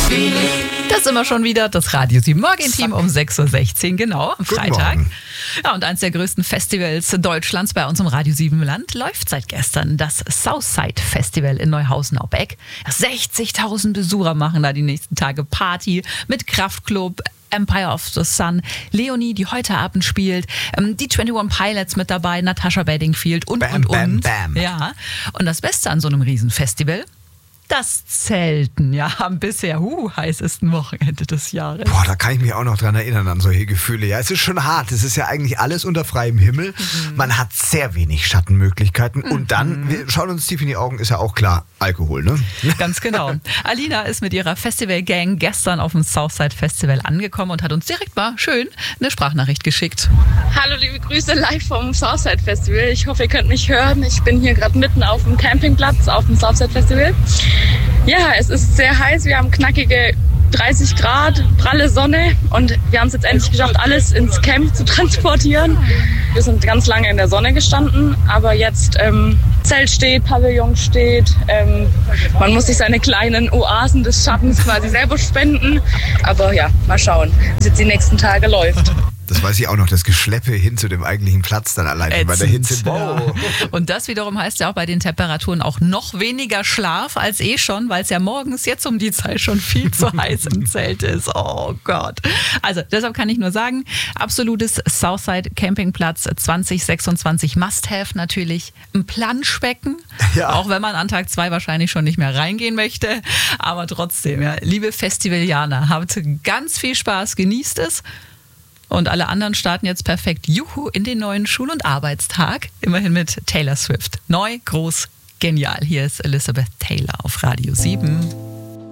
Das immer schon wieder das Radio 7 Morgenteam um 6.16 Uhr, genau, am Freitag. Ja, und eines der größten Festivals Deutschlands bei uns im Radio 7 Land läuft seit gestern das Southside Festival in Neuhausen-Aubek. 60.000 Besucher machen da die nächsten Tage Party mit Kraftklub, Empire of the Sun, Leonie, die heute Abend spielt, die 21 Pilots mit dabei, Natasha Bedingfield und. Bam. Ja, und das Beste an so einem Riesenfestival: das Zelten, ja, am bisher heißesten Wochenende des Jahres. Boah, da kann ich mich auch noch dran erinnern an solche Gefühle. Ja, es ist schon hart. Es ist ja eigentlich alles unter freiem Himmel. Man hat sehr wenig Schattenmöglichkeiten. Und dann, wir schauen uns tief in die Augen, ist ja auch klar, Alkohol, ne? Ganz genau. Alina ist mit ihrer Festival-Gang gestern auf dem Southside Festival angekommen und hat uns direkt mal schön eine Sprachnachricht geschickt. Hallo, liebe Grüße live vom Southside Festival. Ich hoffe, ihr könnt mich hören. Ich bin hier gerade mitten auf dem Campingplatz auf dem Southside Festival. Ja, es ist sehr heiß. Wir haben knackige 30 Grad, pralle Sonne und wir haben es jetzt endlich geschafft, alles ins Camp zu transportieren. Wir sind ganz lange in der Sonne gestanden, aber jetzt Zelt steht, Pavillon steht. Man muss sich seine kleinen Oasen des Schattens quasi selber spenden. Aber ja, mal schauen, wie es jetzt die nächsten Tage läuft. Das weiß ich auch noch, das Geschleppe hin zu dem eigentlichen Platz dann allein bei der Hitze. Wow. Ja. Und das wiederum heißt ja auch bei den Temperaturen auch noch weniger Schlaf als schon, weil es ja morgens jetzt um die Zeit schon viel zu heiß im Zelt ist. Oh Gott. Also deshalb kann ich nur sagen, absolutes Southside Campingplatz 2026 Must-Have natürlich. Ein Planschbecken, ja. Auch wenn man an Tag 2 wahrscheinlich schon nicht mehr reingehen möchte. Aber trotzdem, ja, liebe Festivalianer, habt ganz viel Spaß, genießt es. Und alle anderen starten jetzt perfekt in den neuen Schul- und Arbeitstag. Immerhin mit Taylor Swift. Neu, groß, genial. Hier ist Elizabeth Taylor auf Radio 7.